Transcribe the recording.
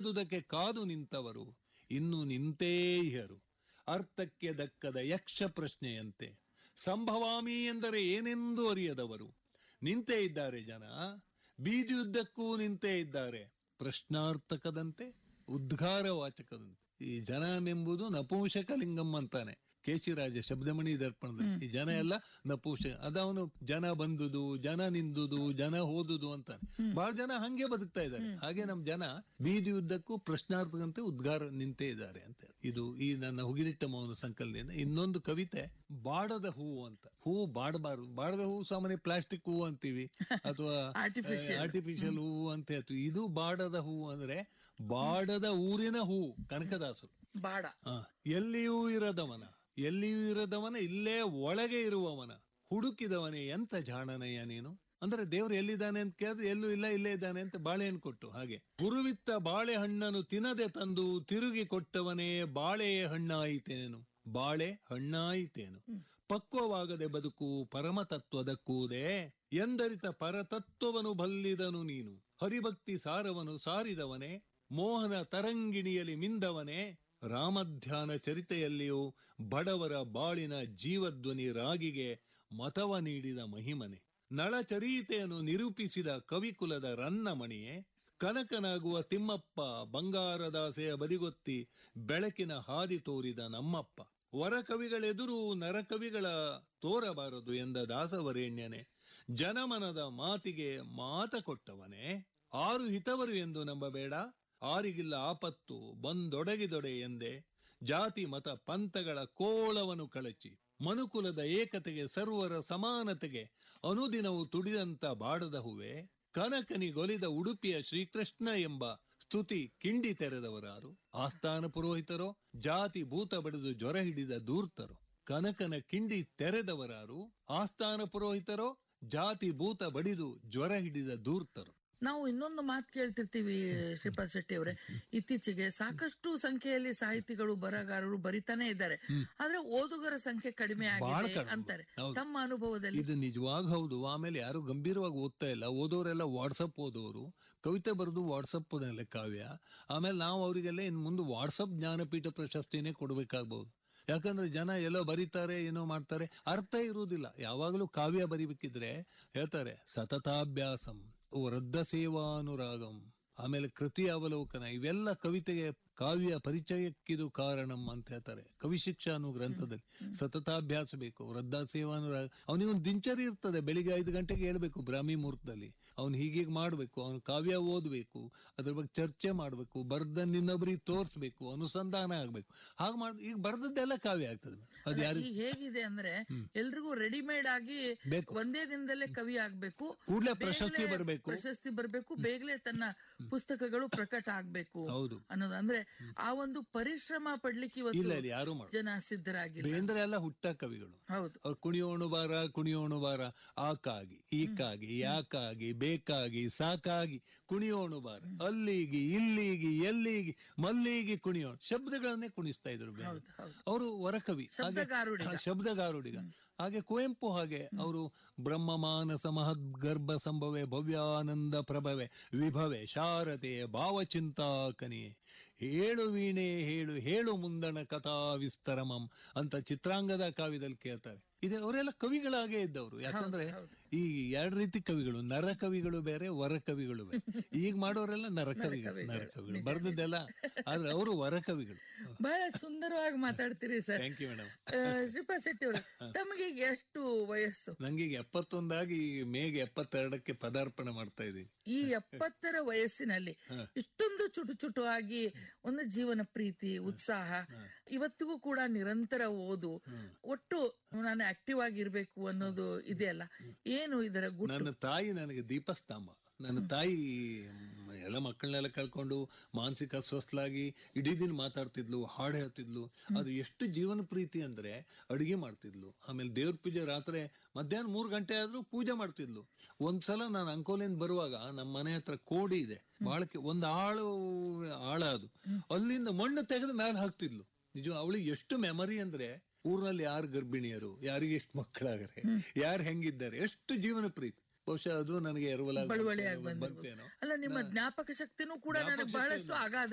ಗೆದ್ದುದಕ್ಕೆ ಕಾದು ನಿಂತವರು ಇನ್ನು ನಿಂತೇ ಇಹರು. ಅರ್ಥಕ್ಕೆ ದಕ್ಕದ ಯಕ್ಷ ಪ್ರಶ್ನೆಯಂತೆ ಸಂಭವಾಮಿ ಎಂದರೆ ಏನೆಂದು ಅರಿಯದವರು ನಿಂತೇ ಇದ್ದಾರೆ ಜನ. ಬೀದಿಯುದ್ದಕ್ಕೂ ನಿಂತೇ ಇದ್ದಾರೆ, ಪ್ರಶ್ನಾರ್ಥಕದಂತೆ ಉದ್ಗಾರವಾಚಕದಂತೆ. ಈ ಜನನೆಂಬುದು ನಪುಂಸಕಲಿಂಗಂ ಅಂತಾನೆ ಕೇಶಿರಾಜ ಶಬ್ದಮಣಿ ದರ್ಪಣದಲ್ಲಿ. ಈ ಜನ ಎಲ್ಲ ನಪುಂಸಕ, ಅದವನು ಜನ ಬಂದುದು, ಜನ ನಿಂದುದು, ಜನ ಹೋದುದು ಅಂತಾನೆ. ಬಹಳ ಜನ ಹಂಗೆ ಬದುಕ್ತಾ ಇದ್ದಾರೆ. ಹಾಗೆ ನಮ್ ಜನ ಬೀದಿಯುದ್ದಕ್ಕೂ ಪ್ರಶ್ನಾರ್ಥಕಂತೆ ಉದ್ಗಾರ ನಿಂತೇ ಇದ್ದಾರೆ ಅಂತ. ಇದು ಈ ನನ್ನ ಹುಗಿಲಿಟ್ಟ ಮೌನ ಸಂಕಲನದಿಂದ. ಇನ್ನೊಂದು ಕವಿತೆ ಬಾಡದ ಹೂವು ಅಂತ. ಹೂವು ಬಾಡಬಾರದು. ಬಾಡದ ಹೂವು ಸಾಮಾನ್ಯ ಪ್ಲಾಸ್ಟಿಕ್ ಹೂವು ಅಂತೀವಿ ಅಥವಾ ಆರ್ಟಿಫಿಷಿಯಲ್ ಹೂವು ಅಂತ ಹೇಳ್ತೀವಿ. ಇದು ಬಾಡದ ಹೂವು ಅಂದ್ರೆ ಬಾಡದ ಊರಿನ ಹೂವು. ಕನಕದಾಸರು ಬಾಡ ಎಲ್ಲಿಯೂ ಇರದವನ ಇಲ್ಲೇ ಒಳಗೆ ಇರುವವನ ಹುಡುಕಿದವನೇ ಎಂತ ಜಾಣನಯ್ಯ ನೀನು. ಅಂದ್ರೆ ದೇವ್ರು ಎಲ್ಲಿದ್ದಾನೆ ಅಂತ ಕೇಳಿದ್ರೆ ಎಲ್ಲೂ ಇಲ್ಲ, ಇಲ್ಲೇ ಇದ್ದಾನೆ ಅಂತ ಬಾಳೆಹಣ್ಣು ಕೊಟ್ಟು. ಹಾಗೆ ಗುರುವಿತ್ತ ಬಾಳೆಹಣ್ಣನ್ನು ತಿನ್ನದೆ ತಂದು ತಿರುಗಿ ಕೊಟ್ಟವನೇ ಬಾಳೆಯ ಹಣ್ಣಾಯಿತೇನು. ಬಾಳೆ ಹಣ್ಣಾಯಿತೇನು. ಪಕ್ವವಾಗದೆ ಬದುಕು ಪರಮತತ್ವದ ಕೂದೆ ಎಂದರಿತ ಪರತತ್ವವನ್ನು ಬಲ್ಲಿದನು ನೀನು. ಹರಿಭಕ್ತಿ ಸಾರವನು ಸಾರಿದವನೇ, ಮೋಹನ ತರಂಗಿಣಿಯಲ್ಲಿ ಮಿಂದವನೇ, ರಾಮಧ್ಯಾನ ಚರಿತೆಯಲ್ಲಿಯೂ ಬಡವರ ಬಾಳಿನ ಜೀವಧ್ವನಿ ರಾಗಿಗೆ ಮತವ ನೀಡಿದ ಮಹಿಮನೆ. ನಳಚರೀತೆಯನ್ನು ನಿರೂಪಿಸಿದ ಕವಿಕುಲದ ರನ್ನಮಣಿಯೇ, ಕನಕನಾಗುವ ತಿಮ್ಮಪ್ಪ ಬಂಗಾರದಾಸೆಯ ಬದಿಗೊತ್ತಿ ಬೆಳಕಿನ ಹಾದಿ ತೋರಿದ ನಮ್ಮಪ್ಪ. ವರಕವಿಗಳೆದುರು ನರಕವಿಗಳ ತೋರಬಾರದು ಎಂದ ದಾಸವರೇಣ್ಯನೆ, ಜನಮನದ ಮಾತಿಗೆ ಮಾತ ಕೊಟ್ಟವನೇ. ಆರು ಹಿತವರು ಎಂದು ನಂಬಬೇಡ, ಆರಿಗಿಲ್ಲ ಆಪತ್ತು ಬಂದೊಡಗಿದೊಡೆ ಎಂದೆ. ಜಾತಿ ಮತ ಪಂಥಗಳ ಕೋಳವನ್ನು ಕಳಚಿ ಮನುಕುಲದ ಏಕತೆಗೆ ಸರ್ವರ ಸಮಾನತೆಗೆ ಅನುದಿನವು ತುಡಿದಂತ ಬಾಡದ ಹೂವೆ. ಕನಕನಿಗೊಲಿದ ಉಡುಪಿಯ ಶ್ರೀಕೃಷ್ಣ ಎಂಬ ಸ್ತುತಿ ಕಿಂಡಿ ತೆರೆದವರಾರು. ಆಸ್ಥಾನ ಪುರೋಹಿತರೋ, ಜಾತಿ ಭೂತ ಬಡಿದು ಜ್ವರ ಹಿಡಿದ ದೂರ್ತರು. ಕನಕನ ಕಿಂಡಿ ತೆರೆದವರಾರು, ಆಸ್ಥಾನ ಪುರೋಹಿತರೋ, ಜಾತಿ ಭೂತ ಬಡಿದು ಜ್ವರ ಹಿಡಿದ ದೂರ್ತರು. ನಾವು ಇನ್ನೊಂದು ಮಾತು ಕೇಳ್ತಿರ್ತೀವಿ ಶ್ರೀಪಾದ್ ಶೆಟ್ಟಿ ಅವರೇ, ಇತ್ತೀಚೆಗೆ ಸಾಕಷ್ಟು ಸಂಖ್ಯೆಯಲ್ಲಿ ಸಾಹಿತಿಗಳು ಬರಹಗಾರರು ಬರಿತಾನೆ ಇದ್ದಾರೆ, ಆದ್ರೆ ಓದುಗರ ಸಂಖ್ಯೆ ಕಡಿಮೆ ಆಗಿದೆ ಅಂತಾರೆ. ತಮ್ಮ ಅನುಭವದಲ್ಲಿ ಇದು ನಿಜವಾಗ ಹೌದು. ಆಮೇಲೆ ಯಾರು ಗಂಭೀರವಾಗಿ ಓದ್ತಾ ಇಲ್ಲ. ಓದೋರೆಲ್ಲ ವಾಟ್ಸಪ್ ಓದೋರು, ಕವಿತೆ ಬರೆದು ವಾಟ್ಸಪ್ ಕಾವ್ಯ. ಆಮೇಲೆ ನಾವು ಅವರಿಗೆಲ್ಲ ಇನ್ ಮುಂದೆ ವಾಟ್ಸಪ್ ಜ್ಞಾನಪೀಠ ಪ್ರಶಸ್ತಿನೇ ಕೊಡ್ಬೇಕಾಗ್ಬಹುದು. ಯಾಕಂದ್ರೆ ಜನ ಎಲ್ಲೋ ಬರೀತಾರೆ, ಏನೋ ಮಾಡ್ತಾರೆ, ಅರ್ಥ ಇರುವುದಿಲ್ಲ. ಯಾವಾಗಲೂ ಕಾವ್ಯ ಬರಿಬೇಕಿದ್ರೆ ಹೇಳ್ತಾರೆ ಸತತಾಭ್ಯಾಸಂ, ವೃದ್ಧ ಸೇವಾನುರಾಗಂ, ಆಮೇಲೆ ಕೃತಿ ಅವಲೋಕನ. ಇವೆಲ್ಲ ಕವಿತೆಗೆ ಕಾವ್ಯ ಪರಿಚಯಕ್ಕಿದು ಕಾರಣಂ ಅಂತ ಹೇಳ್ತಾರೆ. ಕವಿ ಶಿಕ್ಷಾ ಅನ್ನೋ ಗ್ರಂಥದಲ್ಲಿ ಸತತಾಭ್ಯಾಸ ಬೇಕು, ವೃದ್ಧ ಸೇವಾನುರಾಗ. ಅವನಿಗೊಂದು ದಿನಚರಿ ಇರ್ತದೆ. ಬೆಳಿಗ್ಗೆ 5 ಗಂಟೆಗೆ ಹೇಳ್ಬೇಕು ಬ್ರಾಹ್ಮಿ ಮುಹೂರ್ತದಲ್ಲಿ. ಅವ್ನು ಹೀಗೀಗ್ ಮಾಡ್ಬೇಕು, ಅವನು ಕಾವ್ಯ ಓದ್ಬೇಕು, ಅದ್ರ ಬಗ್ಗೆ ಚರ್ಚೆ ಮಾಡ್ಬೇಕು, ಬರ್ದನ್ನ ಇನ್ನೊಬ್ರಿಗೆ ತೋರ್ಸ್ಬೇಕು, ಅನುಸಂಧಾನ ಆಗ್ಬೇಕು. ಹಾಗೆ ಈಗ ಬರ್ದದ್ದೆಲ್ಲ ಕಾವ್ಯ ಆಗ್ತದೆ. ಅದು ಯಾರು ಹೇಗಿದೆ ಅಂದ್ರೆ ಎಲ್ರಿಗೂ ರೆಡಿಮೇಡ್ ಆಗಿ ಒಂದೇ ದಿನದಲ್ಲೇ ಕವಿ ಆಗ್ಬೇಕು, ಕೂಡಲೇ ಪ್ರಶಸ್ತಿ ಬರ್ಬೇಕು, ಬೇಗನೆ ತನ್ನ ಪುಸ್ತಕಗಳು ಪ್ರಕಟ ಆಗ್ಬೇಕು ಅನ್ನೋದು. ಅಂದ್ರೆ ಆ ಒಂದು ಪರಿಶ್ರಮ ಪಡ್ಲಿಕ್ಕೆ ಇವತ್ತು ಜನ ಸಿದ್ಧರಾಗಿಲ್ಲ. ಬೇಂದ್ರೆ ಎಲ್ಲ ಹುಟ್ಟ ಕವಿಗಳು. ಹೌದು. ಅವ್ರು ಕುಣಿಯೋಣು ಬಾರ ಆಕಾಗಿ ಈಕಾಗಿ ಯಾಕಾಗಿ ಬೇಕಾಗಿ ಸಾಕಾಗಿ ಕುಣಿಯೋಣು ಬಾರ, ಅಲ್ಲಿಗಿ ಇಲ್ಲಿಗಿ ಎಲ್ಲಿಗಿ ಮಲ್ಲಿಗಿ ಕುಣಿಯೋಣ ಶಬ್ದಗಳನ್ನೇ ಕುಣಿಸ್ತಾ ಇದ್ರು. ಅವರು ವರಕವಿ, ಶಬ್ದಗಾರುಡಿಗ. ಹಾಗೆ ಕುವೆಂಪು ಹಾಗೆ ಅವರು ಬ್ರಹ್ಮ ಮಾನಸ ಮಹದ್ಗರ್ಭ ಸಂಭವೆ ಭವ್ಯಾನಂದ ಪ್ರಭವೆ ವಿಭವೆ ಶಾರದೆ ಭಾವಚಿಂತಾಕನಿಯೇ ಹೇಳು ವೀಣೆ ಹೇಳು ಮುಂದಣ ಕಥಾ ವಿಸ್ತರಮಂ ಅಂತ ಚಿತ್ರಾಂಗದ ಕಾವ್ಯದಲ್ಲಿ ಕೇಳ್ತಾರೆ. ಇದೆ ಅವರೆಲ್ಲ ಕವಿಗಳಾಗೇ ಇದ್ದವರು. ಯಾಕಂದ್ರೆ ಈ 2 ರೀತಿ ಕವಿಗಳು, ನರ ಕವಿಗಳು ಬೇರೆ, ವರ ಕವಿಗಳು ಬೇರೆ. ಈಗ ಮಾಡೋರೆಲ್ಲ ನರಕವಿಗಳು ಬರ್ದದ್ದೆಲ್ಲ, ಆದ್ರೆ ಅವರು ವರಕವಿಗಳು. ಬಹಳ ಸುಂದರವಾಗಿ ಮಾತಾಡ್ತೀರಿ sir. Thank you madam. Shripad Shetty ಅವರು, ತಮಗೆ ಎಷ್ಟು ವಯಸ್ಸು? ನಂಗೆ 71 ಆಗಿ ಮೇಗೆ 72ಕ್ಕೆ ಪದಾರ್ಪಣೆ ಮಾಡ್ತಾ ಇದ್ದೀನಿ. ಈ 70ರ ವಯಸ್ಸಿನಲ್ಲಿ ಇಷ್ಟೊಂದು ಚುಟು ಆಗಿ ಒಂದು ಜೀವನ ಪ್ರೀತಿ, ಉತ್ಸಾಹ, ಇವತ್ತಿಗೂ ಕೂಡ ನಿರಂತರ ಓದು, ಒಟ್ಟು ನಾನು ಆಕ್ಟಿವ್ ಆಗಿರ್ಬೇಕು ಅನ್ನೋದು ಇದೆಯಲ್ಲ, ಏನು ಇದರ ಗುಟ್ಟು? ನನ್ನ ತಾಯಿ ನನಗೆ ದೀಪಸ್ತಂಭ. ನನ್ನ ತಾಯಿ ಎಲ್ಲ ಮಕ್ಕಳನ್ನೆಲ್ಲ ಕಳ್ಕೊಂಡು ಮಾನಸಿಕ ಅಸ್ವಸ್ಥಲಾಗಿ ಇಡೀ ದಿನ ಮಾತಾಡ್ತಿದ್ಲು, ಹಾಡು ಹೇಳ್ತಿದ್ಲು. ಅದು ಎಷ್ಟು ಜೀವನ ಪ್ರೀತಿ ಅಂದ್ರೆ ಅಡುಗೆ ಮಾಡ್ತಿದ್ಲು. ಆಮೇಲೆ ದೇವ್ರ ಪೂಜೆ ರಾತ್ರಿ ಮಧ್ಯಾಹ್ನ 3 ಗಂಟೆ ಆದ್ರೂ ಪೂಜೆ ಮಾಡ್ತಿದ್ಲು. ಒಂದ್ಸಲ ನಾನು ಅಂಕೋಲಿಂದ ಬರುವಾಗ ನಮ್ಮ ಮನೆ ಹತ್ರ ಕೋಡಿ ಇದೆ, ಬಾಳಕೆ ಒಂದು ಆಳ ಅದು, ಅಲ್ಲಿಂದ ಮಣ್ಣು ತೆಗೆದು ಮೇಲೆ ಹಾಕ್ತಿದ್ಲು. ನಿಜ, ಅವಳಿಗೆ ಎಷ್ಟು ಮೆಮರಿ ಅಂದ್ರೆ ಊರಿನಲ್ಲಿ ಯಾರು ಗರ್ಭಿಣಿಯರು, ಯಾರಿಗೆ ಎಷ್ಟು ಮಕ್ಕಳಾಗರೆ, ಯಾರು ಹೆಂಗಿದ್ದಾರೆ, ಎಷ್ಟು ಜೀವನ ಪ್ರೀತಿ. ಬಹುಶಃ ಅದು ನನಗೆ ಬಳುವಳಿಯಾಗಿ ಬಂತೇನೋ. ಅಲ್ಲ, ನಿಮ್ಮ ಜ್ಞಾಪಕ ಶಕ್ತಿನೂ ಕೂಡ ನನಗೆ ಬಹಳಷ್ಟು ಆಗಾದ